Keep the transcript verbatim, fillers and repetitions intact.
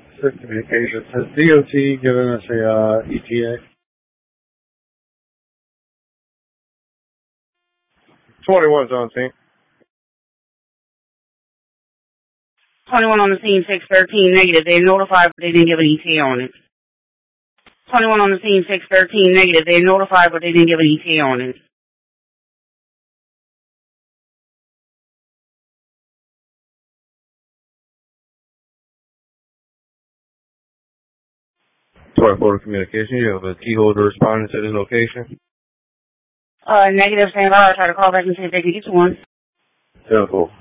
Six communications. Has D O T given us a uh, E T A? twenty-one's on scene. twenty-one on the scene, six thirteen, negative. They notified, but they didn't give an E T A on it. twenty-one on the scene, six thirteen, negative. They notified, but they didn't give an E T A on it. twenty-four communication. You have a key holder responding to this location. Uh, negative, stand by. I'll try to call back and see if they can get to one. ten four.